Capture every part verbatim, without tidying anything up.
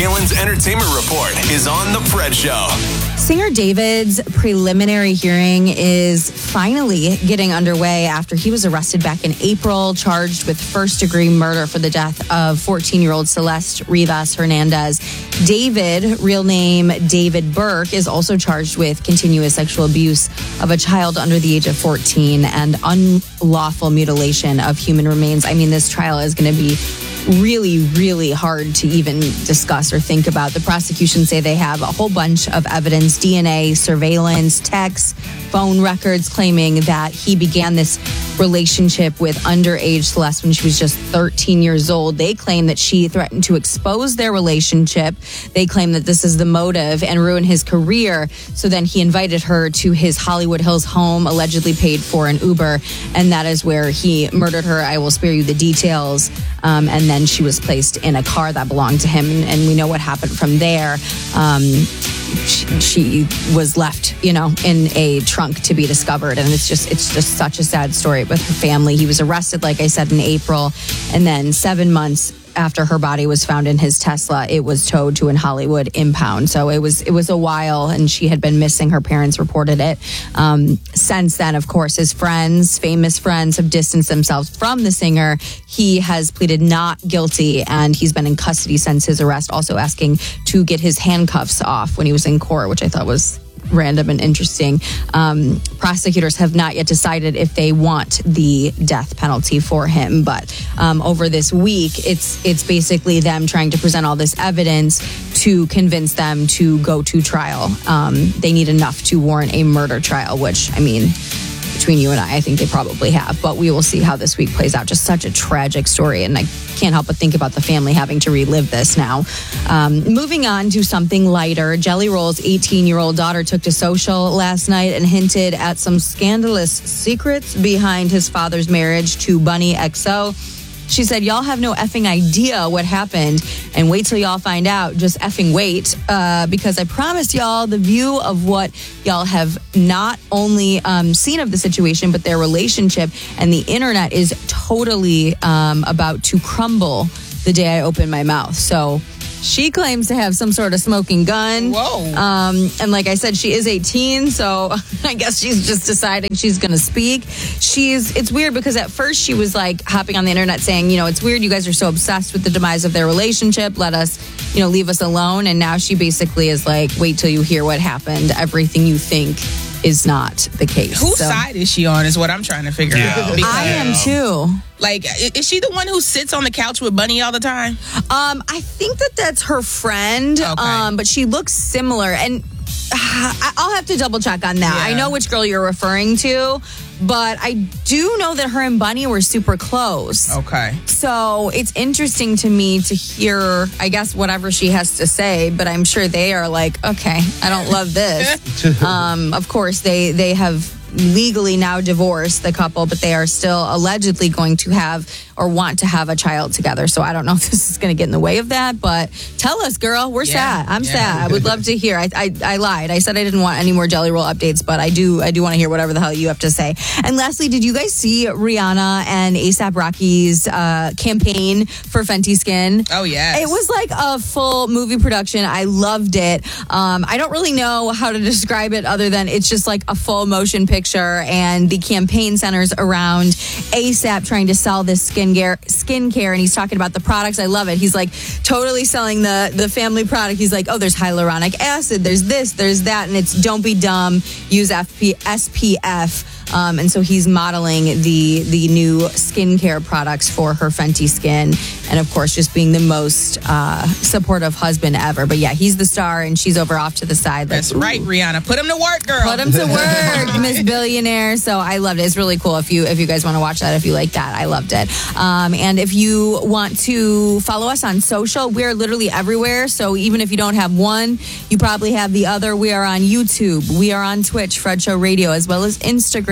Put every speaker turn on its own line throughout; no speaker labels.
Kalen's Entertainment Report is on The Fred Show.
Singer David's preliminary hearing is finally getting underway after he was arrested back in April, charged with first-degree murder for the death of fourteen-year-old Celeste Rivas Hernandez. David, real name David Burke, is also charged with continuous sexual abuse of a child under the age of fourteen and unlawful mutilation of human remains. I mean, this trial is going to be really, really hard to even discuss or think about. The prosecution say they have a whole bunch of evidence, D N A, surveillance, texts, phone records claiming that he began this relationship with underage Celeste when she was just thirteen years old. They claim that she threatened to expose their relationship. They claim that this is the motive and ruin his career. So then he invited her to his Hollywood Hills home, allegedly paid for an Uber, and that is where he murdered her. I will spare you the details. Um, and then she was placed in a car that belonged to him, and, and we know what happened from there. Um, she, she was left, you know, in a trunk to be discovered, and it's just it's just such a sad story with her family. He was arrested, like I said, in April, and then seven months after her body was found in his Tesla, it was towed to an Hollywood impound. So it was it was a while, and she had been missing. Her parents reported it. Um, since then, of course, his friends, famous friends, have distanced themselves from the singer. He has pleaded not guilty, and he's been in custody since his arrest, also asking to get his handcuffs off when he was in court, which I thought was random and interesting. Um, prosecutors have not yet decided if they want the death penalty for him, but um, over this week, it's it's basically them trying to present all this evidence to convince them to go to trial. Um, they need enough to warrant a murder trial, which, I mean, between you and I, I think they probably have, but we will see how this week plays out. Just such a tragic story, and I can't help but think about the family having to relive this now. Um, moving on to something lighter, Jelly Roll's eighteen-year-old daughter took to social last night and hinted at some scandalous secrets behind his father's marriage to Bunny X O. She said, y'all have no effing idea what happened, and wait till y'all find out. Just effing wait, uh, because I promised y'all the view of what y'all have not only um, seen of the situation, but their relationship, and the internet is totally um, about to crumble the day I open my mouth. So she claims to have some sort of smoking gun.
Whoa.
Um, and like I said, she is eighteen, so I guess she's just deciding she's going to speak. She's, it's weird because at first she was like hopping on the internet saying, you know, it's weird you guys are so obsessed with the demise of their relationship. Let us, you know, leave us alone. And now she basically is like, wait till you hear what happened. Everything you think is not the case.
Whose
so,
side is she on is what I'm trying to figure
Yeah.
out. Because,
I am too.
Like, is she the one who sits on the couch with Bunny all the time?
Um, I think that that's her friend,
Okay.
um, but she looks similar. And uh, I'll have to double check on that.
Yeah.
I know which girl you're referring to, but I do know that her and Bunny were super close.
Okay.
So it's interesting to me to hear, I guess, whatever she has to say, but I'm sure they are like, okay, I don't love this. um, of course, they, they have legally now divorced, the couple, but they are still allegedly going to have or want to have a child together. So I don't know if this is going to get in the way of that, but tell us, girl. We're
Yeah.
sad. I'm
Yeah.
sad. I would love to hear. I, I I lied. I said I didn't want any more Jelly Roll updates, but I do I do want to hear whatever the hell you have to say. And lastly, did you guys see Rihanna and A$AP Rocky's uh, campaign for Fenty Skin?
Oh, yes.
It was like a full movie production. I loved it. Um, I don't really know how to describe it other than it's just like a full motion picture, and the campaign centers around A$AP trying to sell this skincare, skincare, and he's talking about the products. I love it. He's like totally selling the, the family product. He's like, oh, there's hyaluronic acid, there's this, there's that, and it's don't be dumb, use F P, S P F. Um, and so he's modeling the the new skincare products for her Fenty Skin, and of course, just being the most uh, supportive husband ever. But yeah, he's the star, and she's over off to the side. Like,
That's right, Rihanna. Put him to work, girl.
Put him to work, Miss Billionaire. So I loved it. It's really cool. If you if you guys want to watch that, if you like that, I loved it. Um, and if you want to follow us on social, we're literally everywhere. So even if you don't have one, you probably have the other. We are on YouTube. We are on Twitch, Fred Show Radio, as well as Instagram.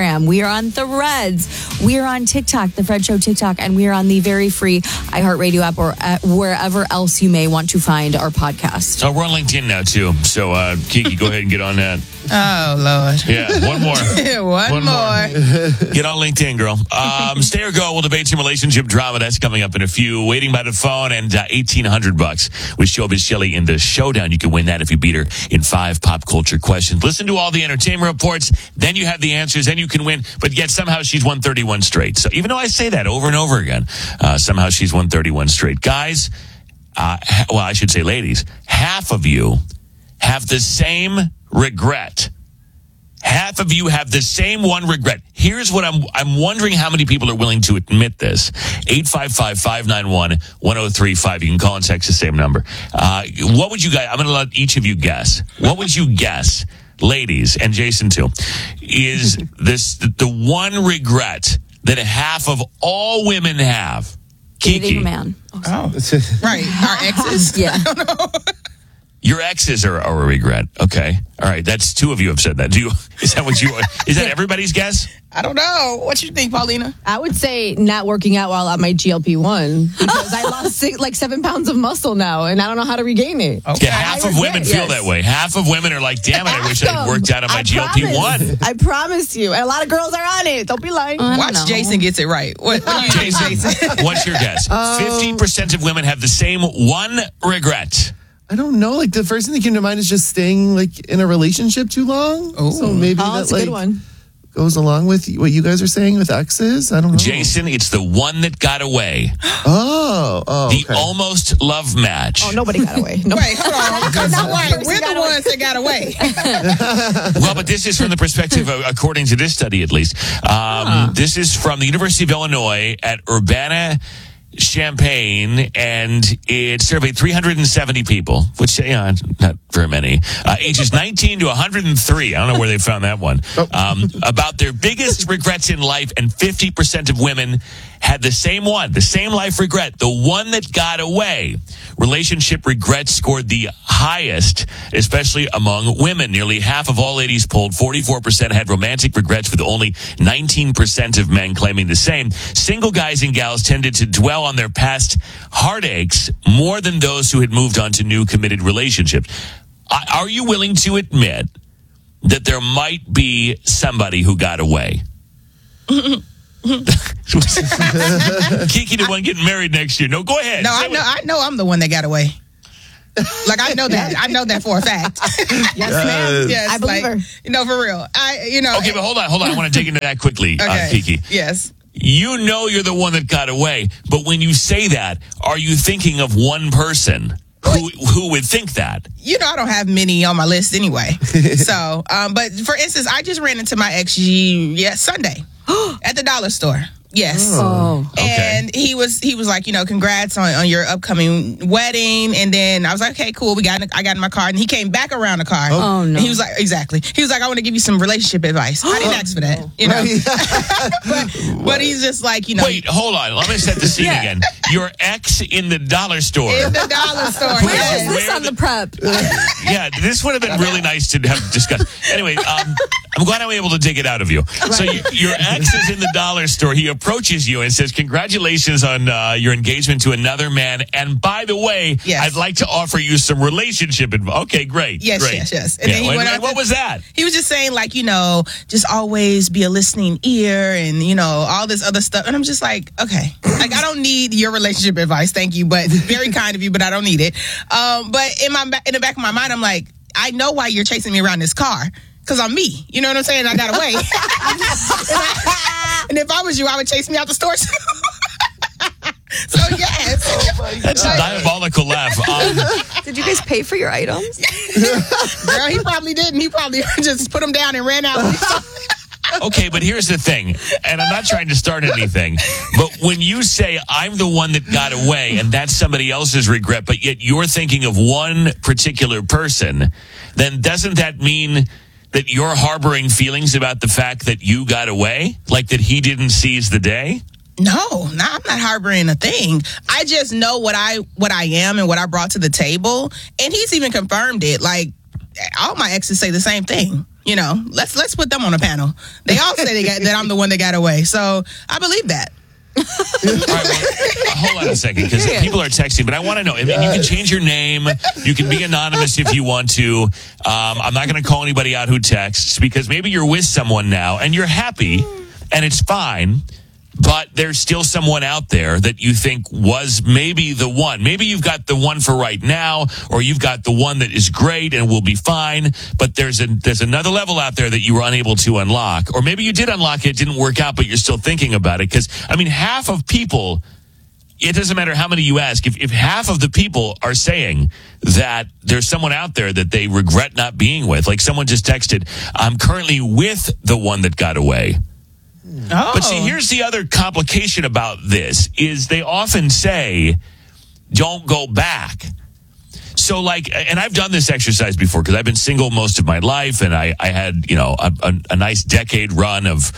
Instagram. We are on Threads. We are on TikTok, The Fred Show TikTok, and we are on the very free iHeartRadio app or uh, wherever else you may want to find our podcast.
Oh, we're on LinkedIn now, too. So, uh, Kiki, go ahead and get on that.
Oh, Lord.
Yeah, one more.
one,
one
more.
more. Get on LinkedIn, girl. Um, stay or go. We'll debate some relationship drama. That's coming up in a few. Waiting by the phone and uh, eighteen hundred bucks with Showbiz Shelly in the showdown. You can win that if you beat her in five pop culture questions. Listen to all the entertainment reports. Then you have the answers. Then you can win. But yet somehow she's won thirty-one straight. So even though I say that over and over again, uh, somehow she's won thirty-one straight. Guys, uh, ha- well, I should say ladies, half of you have the same regret. Half of you have the same one regret. Here's what I'm I'm wondering how many people are willing to admit this. eight five five, five nine one, one oh three five. You can call and text the same number. Uh, what would you guys, I'm going to let each of you guess. What would you guess, ladies, and Jason too, is this the one regret that half of all women have? Kiki.
Dating a man.
Oh, right. Our exes?
Yeah.
I don't know.
Your exes are, are a regret. Okay. All right. That's two of you have said that. Do you, is that what you, is that everybody's guess?
I don't know. What you think, Paulina?
I would say not working out while on my G L P one because I lost six, like seven pounds of muscle now, and I don't know how to regain it.
Okay.
Yeah, half
I
of women
regret,
feel
yes.
that way. Half of women are like, damn it, I wish I had worked out on my
I
G L P one.
promise. I promise you. And a lot of girls are on it. Don't be lying.
I don't
Watch
know.
Jason gets it right. What, what do you think,
Jason,
Jason?
what's your guess? fifty percent of women have the same one regret.
I don't know. Like the first thing that came to mind is just staying like in a relationship too long.
Ooh.
So maybe
Oh,
that
that's a
like
good one.
goes along with what you guys are saying with exes. I don't know.
Jason, it's the one that got away.
Oh, oh,
The
okay.
almost love match.
Oh, nobody got away. No.
Wait, hold on. Because
Not one
wait,
person
we're
got
the
away.
ones that got away.
Well, but this is from the perspective, of, according to this study at least. Um, This is from the University of Illinois at Urbana Champaign, and it surveyed three hundred seventy people, which, yeah, not very many, uh, ages nineteen to one hundred three. I don't know where they found that one. Um, about their biggest regrets in life, and fifty percent of women had the same one, the same life regret, the one that got away. Relationship regrets scored the highest, especially among women. Nearly half of all ladies polled, forty-four percent had romantic regrets, with only nineteen percent of men claiming the same. Single guys and gals tended to dwell on their past heartaches more than those who had moved on to new committed relationships. Are you willing to admit that there might be somebody who got away? Kiki, the one getting married next year. No, go ahead.
No, I know. I know. I'm the one that got away. Like I know that. I know that for a fact.
Yes, ma'am.
Yes,
I believe
like,
her.
You know, for real. I, you know.
Okay, but hold on, hold on. I want to dig into that quickly,
Okay.
uh, Kiki.
Yes.
You know you're the one that got away, but when you say that, are you thinking of one person who who would think that?
You know, I don't have many on my list anyway. So, um, but for instance, I just ran into my ex yeah, Sunday at the dollar store. Yes.
Oh.
Okay.
And he was he was like, you know, congrats on, on your upcoming wedding. And then I was like, okay, cool. We got in, I got in my car, and he came back around the car.
Oh, no.
And he was like, exactly. He was like, I want to give you some relationship advice. I didn't ask for that, you know. but, but he's just like, you know,
Wait, hold on. Let me set the scene
Yeah.
again. Your ex in the dollar store.
in the dollar store.
Where
yes.
was this
Where
on
the-
the prep?
Yeah, this would have been really nice to have discussed. Anyway, um, I'm glad I'm able to dig it out of you. So you, your ex is in the dollar store. He approaches you and says, congratulations on uh, your engagement to another man. And by the way,
Yes.
I'd like to offer you some relationship advice. Okay, great.
Yes,
great.
yes, yes. And
Yeah,
then he
wait,
went
wait,
on
what
to-
was that?
He was just saying, like, you know, just always be a listening ear and, you know, all this other stuff. And I'm just like, okay. Like, I don't need your relationship advice. Thank you. But very kind of you, but I don't need it. Um, but in my in the back of my mind, I'm like, I know why you're chasing me around this car. Because I'm me. You know what I'm saying? I got away. and, I, and if I was you, I would chase me out the store too. So, yes.
That's a diabolical laugh. Um,
Did you guys pay for your items?
Girl, he probably didn't. He probably just put him down and ran out.
Okay, but here's the thing, and I'm not trying to start anything, but when you say I'm the one that got away and that's somebody else's regret, but yet you're thinking of one particular person, then doesn't that mean that you're harboring feelings about the fact that you got away? Like that he didn't seize the day?
No, no, I'm not harboring a thing. I just know what I what I am and what I brought to the table, and he's even confirmed it. Like all my exes say the same thing. You know, let's let's put them on a panel. They all say they got, that I'm the one that got away. So I believe that.
All right, well, uh, hold on a second, because people are texting, but I want to know. I mean, you can change your name. You can be anonymous if you want to. Um, I'm not going to call anybody out who texts, because maybe you're with someone now and you're happy and it's fine, but there's still someone out there that you think was maybe the one. Maybe you've got the one for right now, or you've got the one that is great and will be fine, but there's a there's another level out there that you were unable to unlock. Or maybe you did unlock it, didn't work out, but you're still thinking about it. Because, I mean, half of people, it doesn't matter how many you ask, if, if half of the people are saying that there's someone out there that they regret not being with, like someone just texted, I'm currently with the one that got away.
Oh.
But see, here's the other complication about this, is they often say, don't go back. So, like, and I've done this exercise before, because I've been single most of my life, and I, I had, you know, a, a, a nice decade run of,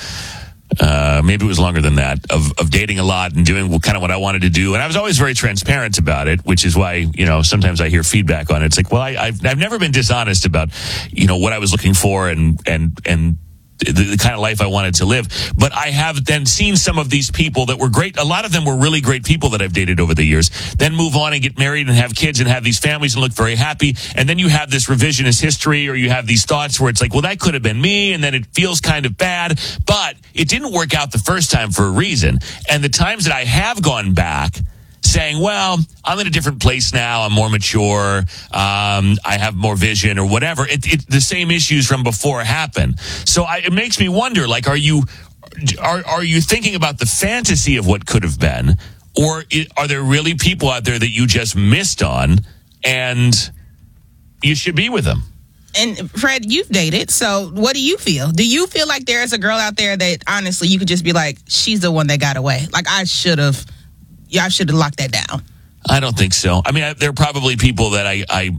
uh, maybe it was longer than that, of, of dating a lot and doing kind of what I wanted to do. And I was always very transparent about it, which is why, you know, sometimes I hear feedback on it. It's like, well, I, I've, I've never been dishonest about, you know, what I was looking for and, and, and, The, the kind of life I wanted to live. But I have then seen some of these people that were great. A lot of them were really great people that I've dated over the years, then move on and get married and have kids and have these families and look very happy. And then you have this revisionist history, or you have these thoughts where it's like, well, that could have been me. And then it feels kind of bad, but it didn't work out the first time for a reason. And the times that I have gone back, saying, well, I'm in a different place now, I'm more mature, um, I have more vision or whatever, it, it, the same issues from before happen. So I, it makes me wonder, like, are you are, are you thinking about the fantasy of what could have been, or it, are there really people out there that you just missed on and you should be with them?
And Fred, you've dated, so what do you feel? Do you feel like there is a girl out there that, honestly, you could just be like, she's the one that got away? Like, I should have... Yeah, I should have locked that down.
I don't think so. I mean, I, there are probably people that I, I,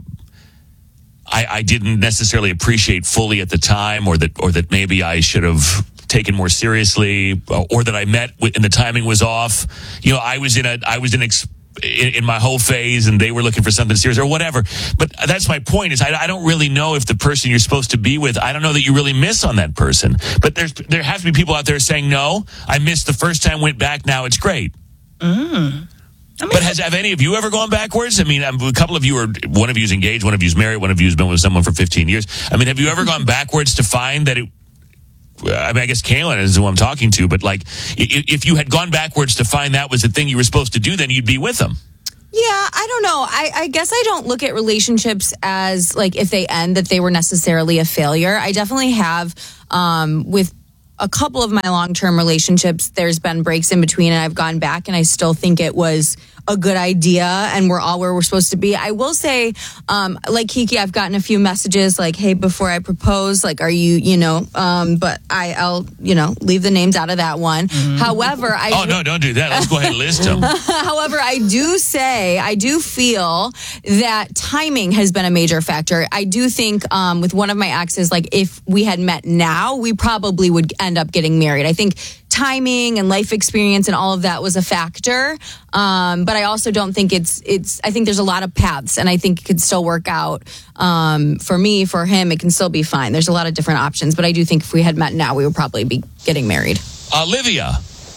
I, I didn't necessarily appreciate fully at the time, or that, or that maybe I should have taken more seriously, or that I met with, and the timing was off. You know, I was in a, I was in, ex, in, in my whole phase, and they were looking for something serious or whatever. But that's my point. Is I, I don't really know if the person you're supposed to be with, I don't know that you really miss on that person. But there's, there has to be people out there saying, no, I missed the first time, went back, now it's great. Mm. I mean, but has have any of you ever gone backwards? I mean, a couple of you are, one of you's engaged, one of you's married, one of you's been with someone for fifteen years. I mean, have you ever gone backwards to find that it, I mean, I guess Kaylin is who I'm talking to, but like, if you had gone backwards to find that was the thing you were supposed to do, then you'd be with them.
Yeah, I don't know. I, I guess I don't look at relationships as, like, if they end, that they were necessarily a failure. I definitely have, um, with a couple of my long-term relationships, there's been breaks in between, and I've gone back, and I still think it was a good idea, and we're all where we're supposed to be. I will say, um, like Kiki, I've gotten a few messages like, hey, before I propose, like, are you, you know, um, but I, I'll, you know, leave the names out of that one. Mm-hmm. However, I...
Oh, no, don't do that. Let's go ahead and list them.
However, I do say, I do feel that timing has been a major factor. I do think um, with one of my exes, like, if we had met now, we probably would end up getting married. I think timing and life experience and all of that was a factor. Um, but I also don't think it's, it's, I think there's a lot of paths, and I think it could still work out. Um, for me, for him, it can still be fine. There's a lot of different options, but I do think if we had met now, we would probably be getting married.
Olivia.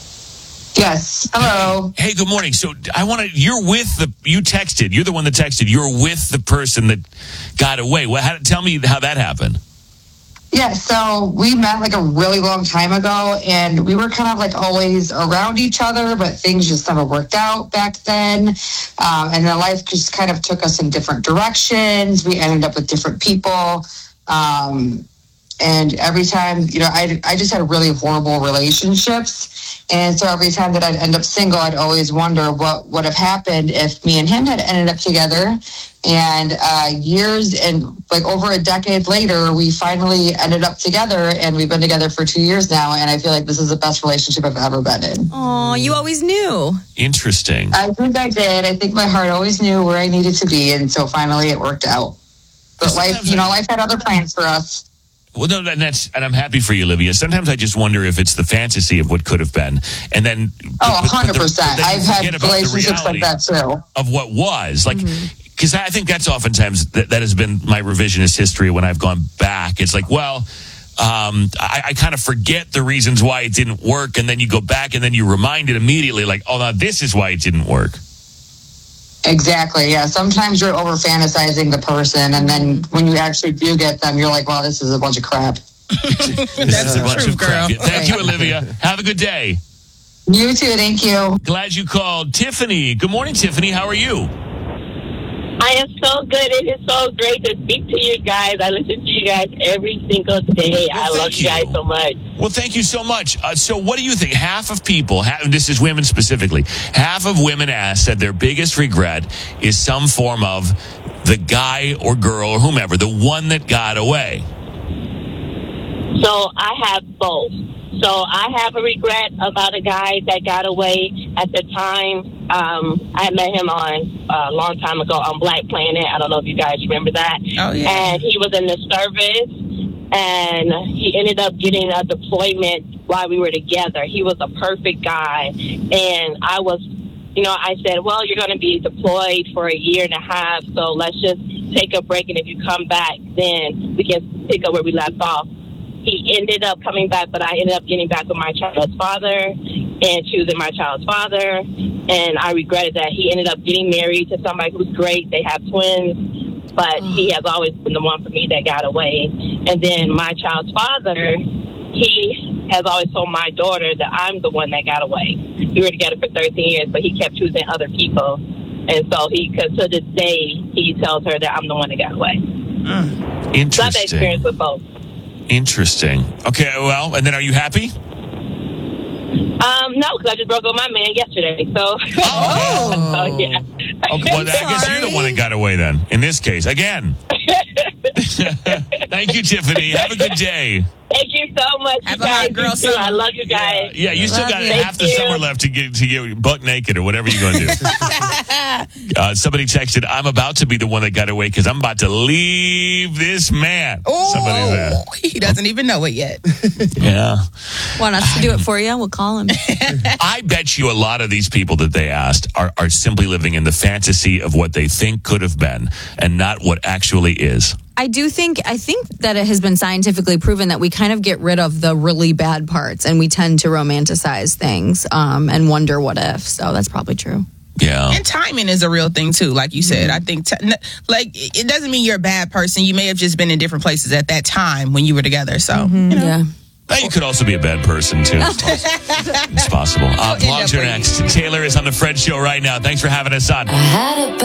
Yes. Hello.
Hey, good morning. So I want to, you're with the, you texted, you're the one that texted, you're with the person that got away. Well, how, tell me how that happened.
Yeah, so we met like a really long time ago, and we were kind of like always around each other, but things just never worked out back then. Um, and then life just kind of took us in different directions. We ended up with different people. Um, and every time, you know, I, I just had really horrible relationships. And so every time that I'd end up single, I'd always wonder what would have happened if me and him had ended up together. And uh, years and like over a decade later, we finally ended up together, and we've been together for two years now. And I feel like this is the best relationship I've ever been in.
Oh, you always knew.
Interesting.
I think I did. I think my heart always knew where I needed to be. And so finally it worked out. But life, you know, life had other plans for us.
Well, no, and that's, and I'm happy for you, Olivia. Sometimes I just wonder if it's the fantasy of what could have been, and then
oh, one hundred percent. I've had relationships like that too.
Of what was, like, mm-hmm. because I think that's oftentimes that, that has been my revisionist history when I've gone back. It's like, well, um, I, I kind of forget the reasons why it didn't work, and then you go back and then you remind it immediately, like, oh, now this is why it didn't work.
Exactly. Yeah. Sometimes you're over fantasizing the person, and then when you actually do get them, you're like, wow, this is a bunch of crap.
This is a bunch
truth,
of crap.
girl.
Thank you, Olivia. Have a good day.
You too. Thank you.
Glad you called. Tiffany. Good morning, Tiffany. How are you?
I am so good. It is so great to speak to you guys. I listen to you guys every single day.
Well,
I love
thank
you guys
you.
so much.
Well, thank you so much. Uh, so what do you think? Half of people, half, this is women specifically, half of women asked said their biggest regret is some form of the guy or girl or whomever, the one that got away.
So I have both. So I have a regret about a guy that got away at the time. Um, I met him on uh, a long time ago on Black Planet. I don't know if you guys remember that.
Oh, yeah.
And he was in the service, and he ended up getting a deployment while we were together. He was a perfect guy, and I was, you know, I said, well, you're going to be deployed for a year and a half, so let's just take a break, and if you come back, then we can pick up where we left off. He ended up coming back, but I ended up getting back with my child's father and choosing my child's father. And I regretted that. He ended up getting married to somebody who's great. They have twins, but he has always been the one for me that got away. And then my child's father, he has always told my daughter that I'm the one that got away. We were together for thirteen years, but he kept choosing other people. And so he, because to this day, he tells her that I'm the one that got away.
Interesting.
So I've had experience with both.
Interesting. Okay, well, and then are you happy?
Um, no, because I just broke up with my man yesterday. So,
Oh.
so yeah.
Okay, well, I guess you're the one that got away then, in this case, again. Thank you, Tiffany. Have a good day.
Thank you so much.
Have
you
a hot
guys.
girl
You too.
summer.
I love you guys.
Yeah, you still
Love
got
you.
half the
Thank you.
summer left to get to get butt naked or whatever you're going to do. uh, somebody texted, I'm about to be the one that got away because I'm about to leave this man. Somebody said.
Oh, he doesn't even know it yet.
Yeah.
Want us to do it for you? We'll call him.
I bet you a lot of these people that they asked are, are simply living in the fantasy of what they think could have been and not what actually is.
I do think, I think that it has been scientifically proven that we kind of get rid of the really bad parts and we tend to romanticize things um, and wonder what if. So that's probably true.
Yeah.
And timing is a real thing too, like you said. I think, t- n- like, it doesn't mean you're a bad person. You may have just been in different places at that time when you were together. So, you know.
Yeah.
Now, you could also be a bad person, too. It's possible. It's possible. Uh,
End up
blogs are
where you-
next. Taylor is on the Fred Show right now. Thanks for having us on.
I had a